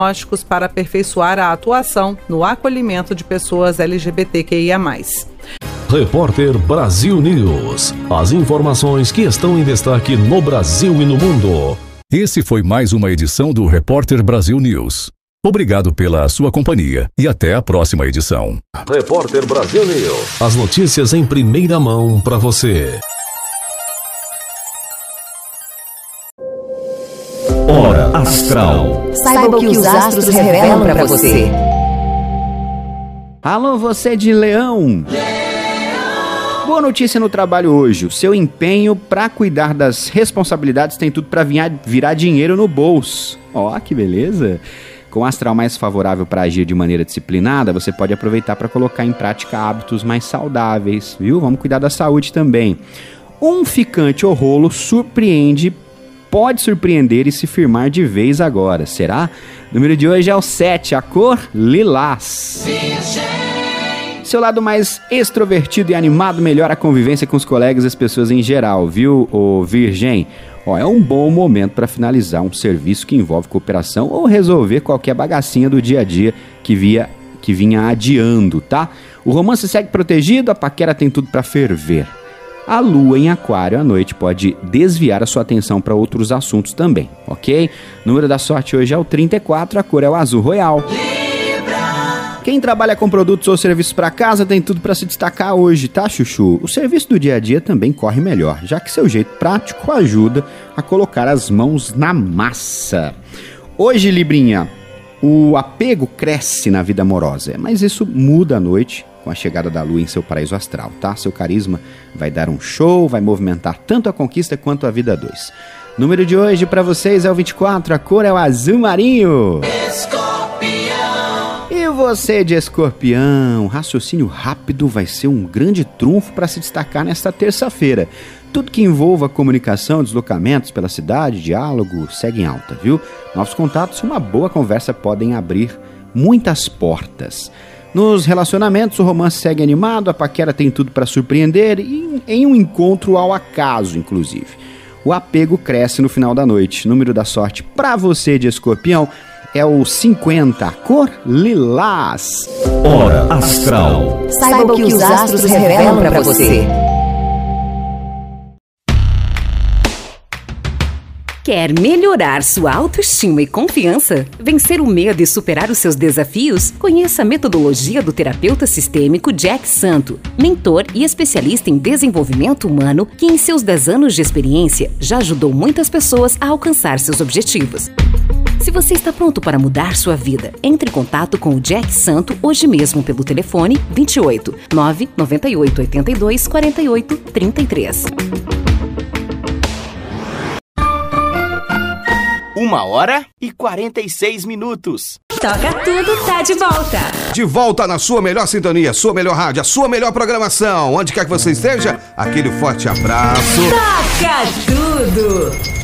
diagnósticos para aperfeiçoar a atuação no acolhimento de pessoas LGBTQIA+. Repórter Brasil News. As informações que estão em destaque no Brasil e no mundo. Esse foi mais uma edição do Repórter Brasil News. Obrigado pela sua companhia e até a próxima edição. Repórter Brasil News. As notícias em primeira mão para você. Hora Astral. Saiba o que os astros revelam para você. Alô, você de Leão! Boa notícia no trabalho hoje. O seu empenho para cuidar das responsabilidades tem tudo para virar dinheiro no bolso. Ó, que beleza! Com o astral mais favorável para agir de maneira disciplinada, você pode aproveitar para colocar em prática hábitos mais saudáveis, viu? Vamos cuidar da saúde também. Um ficante ou rolo pode surpreender e se firmar de vez agora. Será? O número de hoje é o 7, a cor lilás. Seu lado mais extrovertido e animado melhora a convivência com os colegas e as pessoas em geral, viu, ô Virgem? Ó, é um bom momento para finalizar um serviço que envolve cooperação ou resolver qualquer bagacinha do dia a dia que vinha adiando, tá? O romance segue protegido, a paquera tem tudo para ferver. A lua em aquário à noite pode desviar a sua atenção para outros assuntos também, ok? O número da sorte hoje é o 34, a cor é o azul royal. Quem trabalha com produtos ou serviços para casa tem tudo para se destacar hoje, tá, Chuchu? O serviço do dia a dia também corre melhor, já que seu jeito prático ajuda a colocar as mãos na massa. Hoje, Librinha, o apego cresce na vida amorosa, mas isso muda à noite com a chegada da lua em seu paraíso astral, tá? Seu carisma vai dar um show, vai movimentar tanto a conquista quanto a vida a dois. O número de hoje para vocês é o 24, a cor é o azul marinho. E você de Escorpião, raciocínio rápido vai ser um grande trunfo para se destacar nesta terça-feira. Tudo que envolva comunicação, deslocamentos pela cidade, diálogo, segue em alta, viu? Novos contatos e uma boa conversa podem abrir muitas portas. Nos relacionamentos, o romance segue animado, a paquera tem tudo para surpreender e em um encontro ao acaso, inclusive. O apego cresce no final da noite. O número da sorte para você de Escorpião é o 50, a cor lilás. Hora Astral. Saiba o que os astros revelam para você. Quer melhorar sua autoestima e confiança? Vencer o medo e superar os seus desafios? Conheça a metodologia do terapeuta sistêmico Jack Santo, mentor e especialista em desenvolvimento humano que em seus 10 anos de experiência já ajudou muitas pessoas a alcançar seus objetivos. Se você está pronto para mudar sua vida, entre em contato com o Jack Santo hoje mesmo pelo telefone 28 998 82 48 33. 1h46. Toca Tudo tá de volta. De volta na sua melhor sintonia, sua melhor rádio, a sua melhor programação. Onde quer que você esteja, aquele forte abraço. Toca Tudo.